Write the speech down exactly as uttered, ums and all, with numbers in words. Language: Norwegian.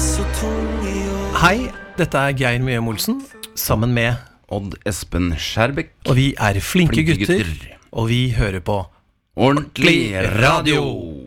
Hei, dette er Geir Mjøm Olsen, sammen med Odd Espen Skjærbekk. Og vi er flinke, Flinke gutter, gutter. og vi hører på Ordentlig radio.